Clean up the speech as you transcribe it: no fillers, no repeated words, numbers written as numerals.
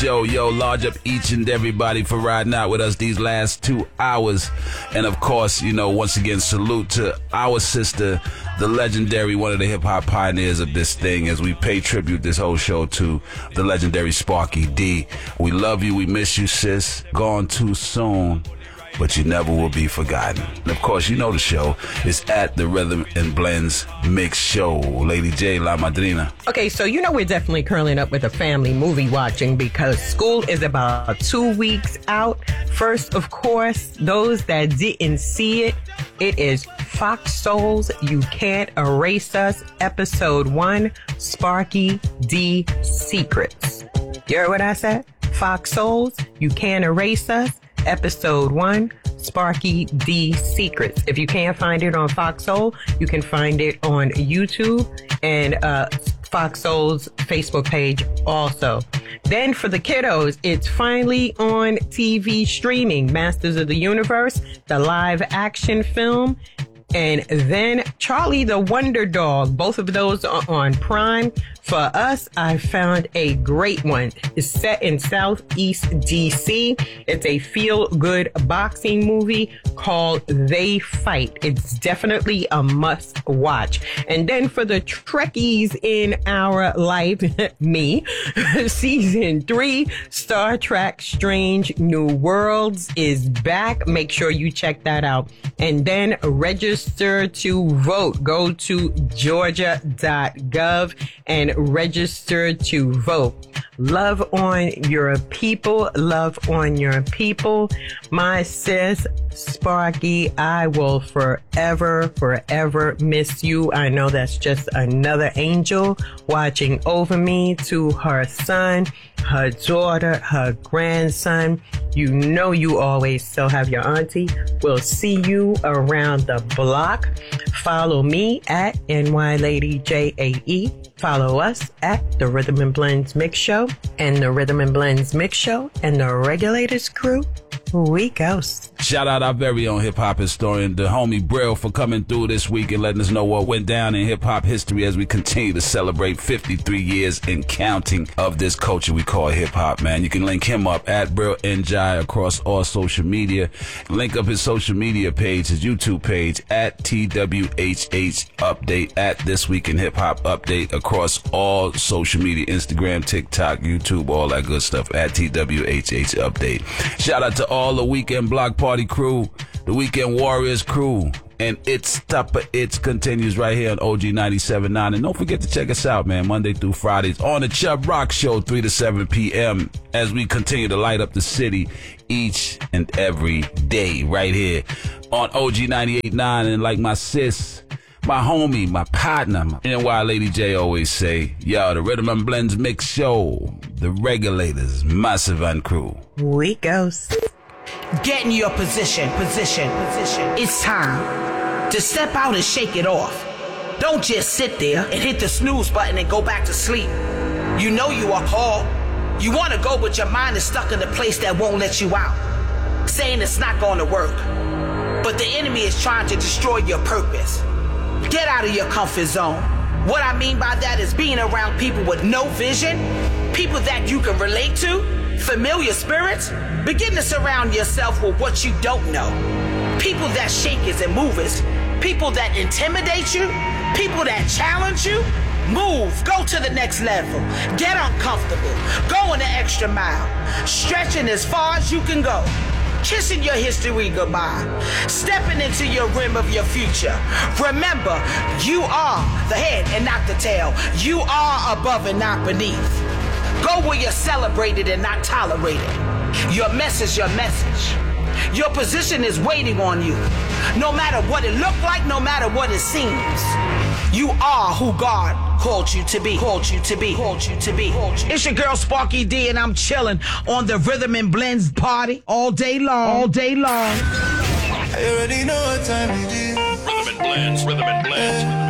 Yo, large up each and everybody for riding out with us these last 2 hours. And of course, once again, salute to our sister, the legendary, one of the hip-hop pioneers of this thing, as we pay tribute this whole show to the legendary Sparky D. We love you. We miss you, sis. Gone too soon, but you never will be forgotten. And of course, the show is at the Rhythm and Blends Mix Show. Lady J, La Madrina. Okay, so we're definitely curling up with a family movie watching because school is about 2 weeks out. First, of course, those that didn't see it, it is Fox Soul's You Can't Erase Us, Episode 1, Sparky D Secrets. You heard what I said? Fox Soul's You Can't Erase Us, Episode 1, Sparky D Secrets. If you can't find it on Fox Soul, you can find it on YouTube and Fox Soul's Facebook page also. Then for the kiddos, it's finally on TV streaming. Masters of the Universe, the live action film. And then Charlie the Wonder Dog. Both of those are on Prime. For us, I found a great one. It's set in Southeast DC. It's a feel-good boxing movie called They Fight. It's definitely a must-watch. And then for the Trekkies in our life, me, Season 3, Star Trek Strange New Worlds is back. Make sure you check that out. And then register to vote. Go to georgia.gov and register to vote. Love on your people. Love on your people. My sis, Sparky, I will forever miss you. I know that's just another angel watching over me, to her son, her daughter, her grandson. You always still have your auntie. We'll see you around the block. Follow me at NYLadyJAE. Follow us at the Rhythm and Blends Mix Show and the Rhythm and Blends Mix Show and the Regulators crew. We ghost. Shout out our very own hip-hop historian, the homie Brill, for coming through this week and letting us know what went down in hip-hop history as we continue to celebrate 53 years and counting of this culture we call hip-hop, man. You can link him up at Brill NJ across all social media. Link up his social media page, his YouTube page, at TWHH Update, at This Week in Hip Hop Update across all social media, Instagram, TikTok, YouTube, all that good stuff, at TWHH Update. Shout out to all the Weekend Block Party crew, the Weekend Warriors crew, and It's Tupper It's continues right here on OG 97.9. And don't forget to check us out, man, Monday through Fridays on the Chubb Rock Show, 3 to 7 p.m. as we continue to light up the city each and every day right here on OG 98.9. And like my sis, my homie, my partner, my NY Lady J always say, yo, the Rhythm and Blends Mix Show, the Regulators, Massive and crew. We ghost. Get in your position. It's time to step out and shake it off. Don't just sit there and hit the snooze button and go back to sleep. You know you are called. You want to go, but your mind is stuck in a place that won't let you out, saying it's not going to work. But the enemy is trying to destroy your purpose. Get out of your comfort zone. What I mean by that is being around people with no vision, people that you can relate to, familiar spirits. Begin to surround yourself with what you don't know. People that shake us and move us. People that intimidate you. People that challenge you. Move. Go to the next level. Get uncomfortable. Go an extra mile. Stretching as far as you can go. Kissing your history goodbye. Stepping into your rim of your future. Remember, you are the head and not the tail. You are above and not beneath. Go where you're celebrated and not tolerated. Your message, your message. Your position is waiting on you. No matter what it looked like, no matter what it seems. You are who God called you to be. It's your girl Sparky D, and I'm chilling on the Rhythm and Blends party all day long. I already know what time it is. Rhythm and Blends.